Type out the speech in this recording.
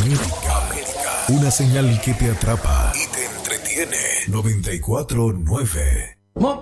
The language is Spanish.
América. Una señal que te atrapa y te entretiene. 94.9.